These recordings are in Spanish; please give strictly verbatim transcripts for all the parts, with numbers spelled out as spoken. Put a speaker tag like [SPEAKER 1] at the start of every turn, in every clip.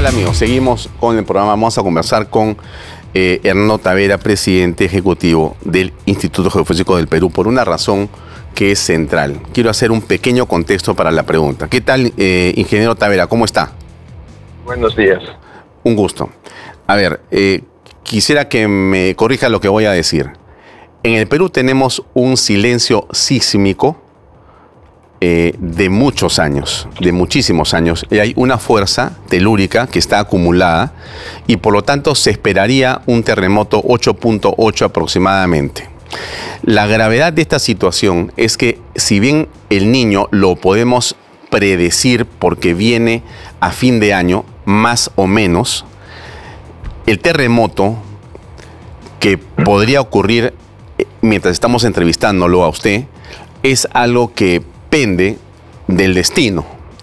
[SPEAKER 1] tal, amigos? Seguimos con el programa. Vamos a conversar con eh, Hernando Tavera, presidente ejecutivo del Instituto Geofísico del Perú, por una razón que es central. Quiero hacer un pequeño contexto para la pregunta. ¿Qué tal, eh, ingeniero Tavera? ¿Cómo está?
[SPEAKER 2] Buenos días.
[SPEAKER 1] Un gusto. A ver, eh, quisiera que me corrija lo que voy a decir. En el Perú tenemos un silencio sísmico eh, de muchos años, de muchísimos años, y hay una fuerza telúrica que está acumulada y por lo tanto se esperaría un terremoto ocho punto ocho aproximadamente. La gravedad de esta situación es que, si bien el Niño lo podemos predecir porque viene a fin de año, más o menos, el terremoto que podría ocurrir mientras estamos entrevistándolo a usted es algo que pende del destino.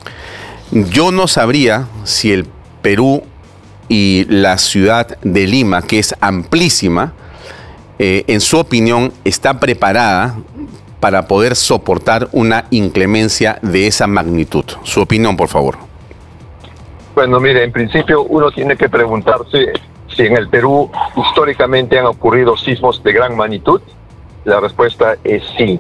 [SPEAKER 1] Yo no sabría si el Perú y la ciudad de Lima, que es amplísima, eh, en su opinión, está preparada para poder soportar una inclemencia de esa magnitud. Su opinión, por favor.
[SPEAKER 2] Bueno, mire, en principio uno tiene que preguntarse si en el Perú históricamente han ocurrido sismos de gran magnitud. La respuesta es sí.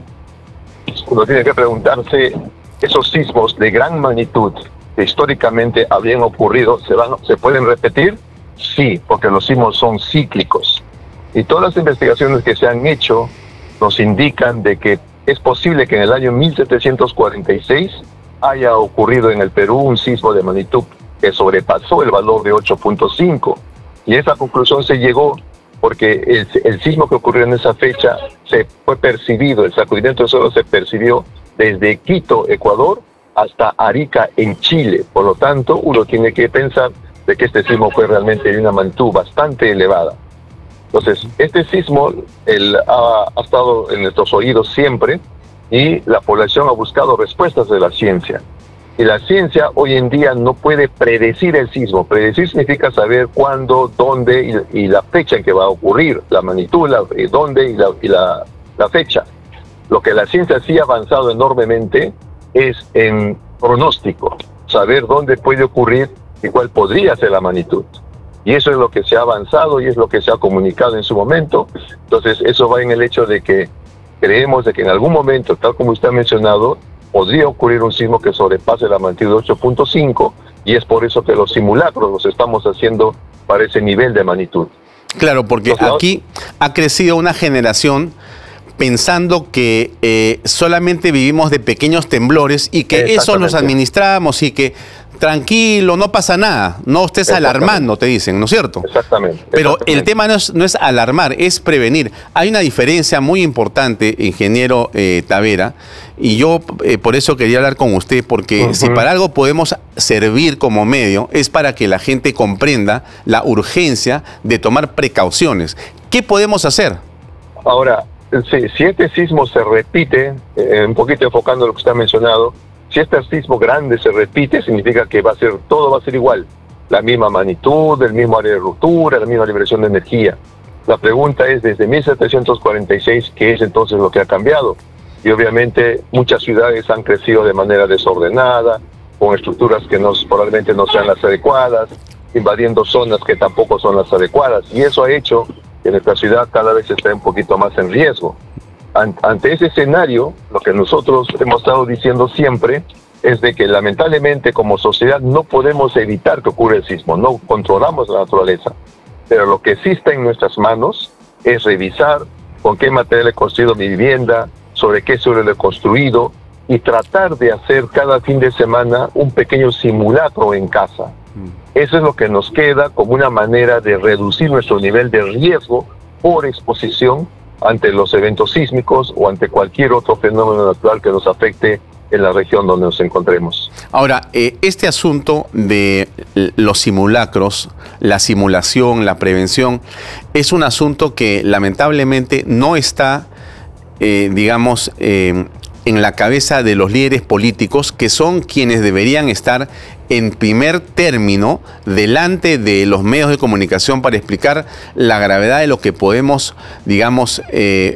[SPEAKER 2] Uno tiene que preguntarse, ¿esos sismos de gran magnitud que históricamente habían ocurrido, ¿se, van, ¿se pueden repetir? Sí, porque los sismos son cíclicos. Y todas las investigaciones que se han hecho nos indican de que es posible que en el año mil setecientos cuarenta y seis haya ocurrido en el Perú un sismo de magnitud que sobrepasó el valor de ocho punto cinco. Y esa conclusión se llegó porque el, el sismo que ocurrió en esa fecha se fue percibido, el sacudimiento de suelo se percibió desde Quito, Ecuador, hasta Arica, en Chile. Por lo tanto, uno tiene que pensar de que este sismo fue realmente de una magnitud bastante elevada. Entonces, este sismo el, ha, ha estado en nuestros oídos siempre y la población ha buscado respuestas de la ciencia. Y la ciencia hoy en día no puede predecir el sismo. Predecir significa saber cuándo, dónde y, y la fecha en que va a ocurrir, la magnitud, la, y dónde y, la, y la, la fecha. Lo que la ciencia sí ha avanzado enormemente es en pronóstico, saber dónde puede ocurrir y cuál podría ser la magnitud. Y eso es lo que se ha avanzado y es lo que se ha comunicado en su momento. Entonces eso va en el hecho de que creemos de que en algún momento, tal como usted ha mencionado, podría ocurrir un sismo que sobrepase la magnitud de ocho punto cinco y es por eso que los simulacros los estamos haciendo para ese nivel de magnitud.
[SPEAKER 1] Claro, porque Entonces, aquí ha crecido una generación pensando que eh, solamente vivimos de pequeños temblores y que eso los administramos y que tranquilo, no pasa nada, no estés alarmando, te dicen, ¿no es cierto?
[SPEAKER 2] Exactamente.
[SPEAKER 1] Pero
[SPEAKER 2] exactamente.
[SPEAKER 1] el tema no es, no es alarmar, es prevenir. Hay una diferencia muy importante, ingeniero eh, Tavera, y yo eh, por eso quería hablar con usted, porque uh-huh. si para algo podemos servir como medio, es para que la gente comprenda la urgencia de tomar precauciones. ¿Qué podemos hacer?
[SPEAKER 2] Ahora, si, si este sismo se repite, eh, un poquito enfocando lo que usted ha mencionado, si este sismo grande se repite, significa que va a ser, todo va a ser igual. La misma magnitud, el mismo área de ruptura, la misma liberación de energía. La pregunta es, desde mil setecientos cuarenta y seis, ¿qué es entonces lo que ha cambiado? Y obviamente muchas ciudades han crecido de manera desordenada, con estructuras que no, probablemente no sean las adecuadas, invadiendo zonas que tampoco son las adecuadas. Y eso ha hecho que nuestra ciudad cada vez esté un poquito más en riesgo. Ante ese escenario, lo que nosotros hemos estado diciendo siempre es de que lamentablemente como sociedad no podemos evitar que ocurra el sismo, no controlamos la naturaleza, pero lo que sí está en nuestras manos es revisar con qué material he construido mi vivienda, sobre qué suelo he construido y tratar de hacer cada fin de semana un pequeño simulacro en casa. Eso es lo que nos queda como una manera de reducir nuestro nivel de riesgo por exposición ante los eventos sísmicos o ante cualquier otro fenómeno natural que nos afecte en la región donde nos encontremos.
[SPEAKER 1] Ahora, eh, este asunto de los simulacros, la simulación, la prevención, es un asunto que lamentablemente no está, eh, digamos, eh, en la cabeza de los líderes políticos, que son quienes deberían estar en primer término delante de los medios de comunicación para explicar la gravedad de lo que podemos, digamos, eh,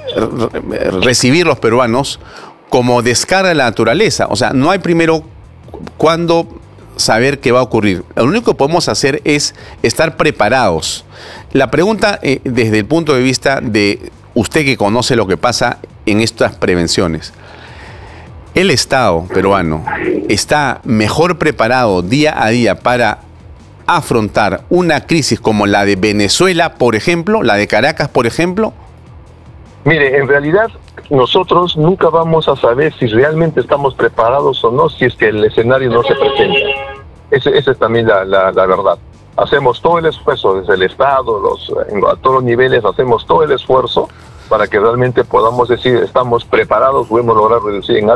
[SPEAKER 1] recibir los peruanos como descarga de la naturaleza. O sea, no hay primero cuando saber qué va a ocurrir. Lo único que podemos hacer es estar preparados. La pregunta, eh, desde el punto de vista de usted que conoce lo que pasa en estas prevenciones, ¿el Estado peruano está mejor preparado día a día para afrontar una crisis como la de Venezuela, por ejemplo, la de Caracas, por ejemplo?
[SPEAKER 2] Mire, en realidad nosotros nunca vamos a saber si realmente estamos preparados o no si es que el escenario no se presenta. Ese, esa es también la, la, la verdad. Hacemos todo el esfuerzo desde el Estado, los, en, a todos los niveles hacemos todo el esfuerzo para que realmente podamos decir estamos preparados, podemos lograr reducir en algo